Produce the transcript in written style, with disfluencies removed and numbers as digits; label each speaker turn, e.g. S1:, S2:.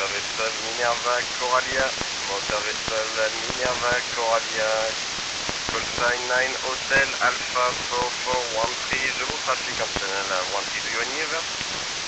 S1: motor vessel Minerva Coralia, motor vessel Minerva Coralia, call sign 9 Hotel Alpha 4413, je vous trafic en channel 13, do you any over?